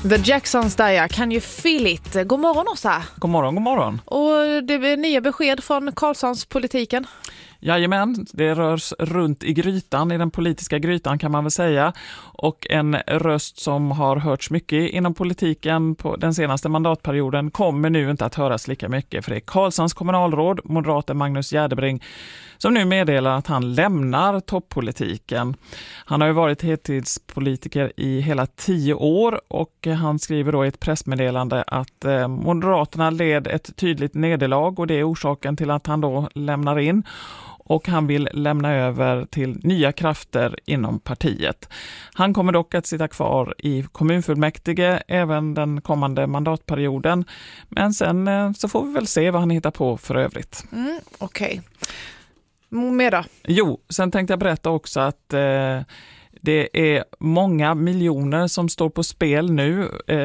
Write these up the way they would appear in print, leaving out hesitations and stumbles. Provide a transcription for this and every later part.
The Jacksons där, ja. Can you feel it? God morgon, Åsa. God morgon, god morgon. Och det är nya besked från Karlssons politiken. Jajamän, det rörs runt i grytan, i den politiska grytan kan man väl säga. Och en röst som har hörts mycket inom politiken på den senaste mandatperioden kommer nu inte att höras lika mycket. För det är Karlssons kommunalråd, moderaten Magnus Gärdebring, som nu meddelar att han lämnar toppolitiken. Han har ju varit heltidspolitiker i hela 10 år och han skriver då i ett pressmeddelande att Moderaterna led ett tydligt nederlag och det är orsaken till att han då lämnar in. Och han vill lämna över till nya krafter inom partiet. Han kommer dock att sitta kvar i kommunfullmäktige även den kommande mandatperioden. Men sen så får vi väl se vad han hittar på för övrigt. Okej. Med då? Jo, sen tänkte jag berätta också att det är många miljoner som står på spel nu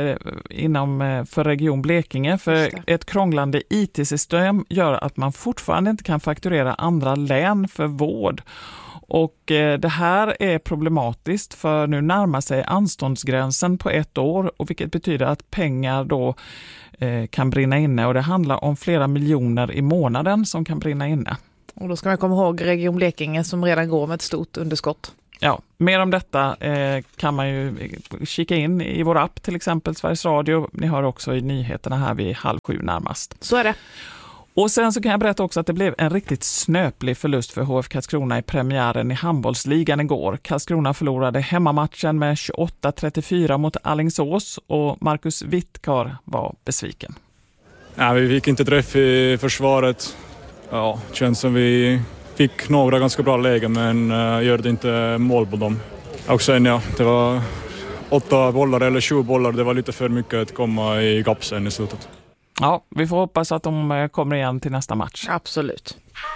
för Region Blekinge. För ett krånglande IT-system gör att man fortfarande inte kan fakturera andra län för vård. Och det här är problematiskt för nu närmar sig anståndsgränsen på 1 år. Och vilket betyder att pengar då kan brinna inne. Och det handlar om flera miljoner i månaden som kan brinna inne. Och då ska man komma ihåg Region Blekinge som redan går med ett stort underskott. Ja, mer om detta kan man ju kika in i vår app, till exempel Sveriges Radio. Ni hör också i nyheterna här vid 6:30 närmast. Så är det. Och sen så kan jag berätta också att det blev en riktigt snöplig förlust för HF Karlskrona i premiären i handbollsligan igår. Karlskrona förlorade hemmamatchen med 28-34 mot Alingsås och Marcus Wittkar var besviken. Ja, vi fick inte träff i försvaret. Ja, det känns som vi fick några ganska bra lägen men gjorde inte mål på dem. Och sen det var 8 bollar eller 7 bollar. Det var lite för mycket att komma i gap sen i slutet. Ja, vi får hoppas att de kommer igen till nästa match. Absolut.